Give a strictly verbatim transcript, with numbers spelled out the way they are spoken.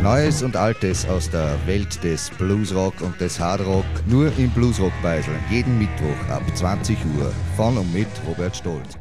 Neues und Altes aus der Welt des Bluesrock und des Hardrock, nur im Bluesrock-Beisel. Jeden Mittwoch ab zwanzig Uhr von und mit Robert Stolz.